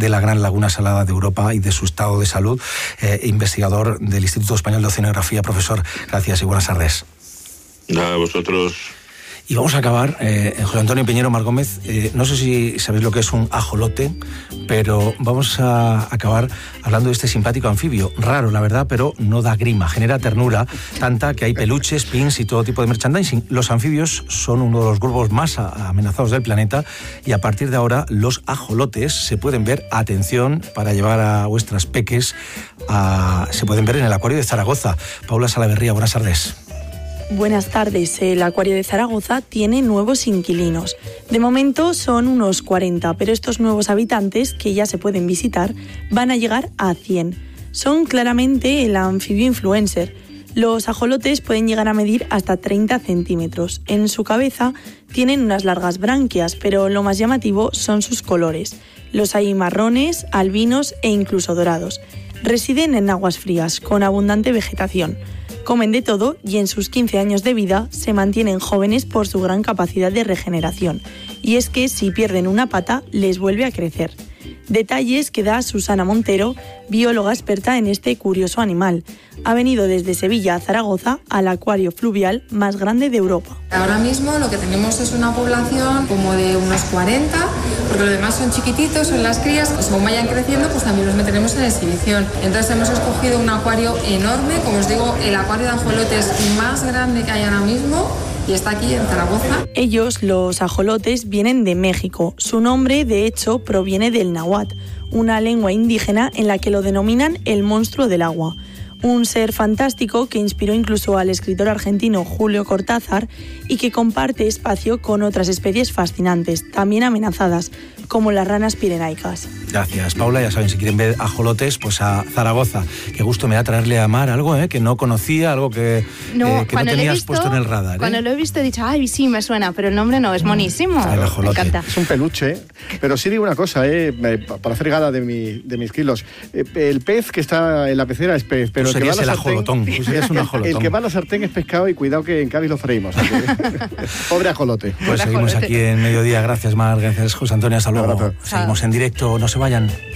de la gran laguna salada de Europa y de su estado de salud, investigador del Instituto Español de Oceanografía. Profesor, gracias y buenas tardes. Nada, vosotros. Y vamos a acabar, José Antonio Piñero Mar Gómez, no sé si sabéis lo que es un ajolote, pero vamos a acabar hablando de este simpático anfibio. Raro, la verdad, pero no da grima, genera ternura, tanta que hay peluches, pins y todo tipo de merchandising. Los anfibios son uno de los grupos más amenazados del planeta y a partir de ahora los ajolotes se pueden ver, atención, para llevar a vuestras peques, se pueden ver en el Acuario de Zaragoza. Paula Salaverría, buenas tardes. Buenas tardes. El Acuario de Zaragoza tiene nuevos inquilinos. De momento son unos 40, pero estos nuevos habitantes, que ya se pueden visitar, van a llegar a 100. Son claramente el anfibio influencer. Los ajolotes pueden llegar a medir hasta 30 centímetros. En su cabeza tienen unas largas branquias, pero lo más llamativo son sus colores. Los hay marrones, albinos e incluso dorados. Residen en aguas frías, con abundante vegetación. Comen de todo y en sus 15 años de vida se mantienen jóvenes por su gran capacidad de regeneración. Y es que si pierden una pata, les vuelve a crecer. Detalles que da Susana Montero, bióloga experta en este curioso animal. Ha venido desde Sevilla a Zaragoza al acuario fluvial más grande de Europa. Ahora mismo lo que tenemos es una población como de unos 40, porque los demás son chiquititos, son las crías. Según vayan creciendo, pues también los meteremos en exhibición. Entonces hemos escogido un acuario enorme, como os digo, el acuario de ajolotes más grande que hay ahora mismo. Y está aquí en Zaragoza. Ellos, los ajolotes, vienen de México. Su nombre, de hecho, proviene del náhuatl, una lengua indígena en la que lo denominan el monstruo del agua. Un ser fantástico que inspiró incluso al escritor argentino Julio Cortázar y que comparte espacio con otras especies fascinantes, también amenazadas, como las ranas pirenaicas. Gracias, Paula. Ya saben, si quieren ver ajolotes, pues a Zaragoza. Qué gusto me da traerle a Mar algo que no conocía, algo que no tenías puesto en el radar. Cuando lo he visto he dicho, ay, sí, me suena, pero el nombre no, es monísimo. El ajolote. Me encanta. Es un peluche, pero sí digo una cosa, para hacer gala de mis kilos. El pez que está en la pecera es pez, pero el que va a la sartén... Tú serías un ajolotón. El que va a la sartén es pescado y cuidado que en Cádiz lo freímos. Pobre ajolote. Pues seguimos aquí en Mediodía. Gracias, Mar. Gracias, José Antonio. Hasta luego. Seguimos en directo. No se vayan.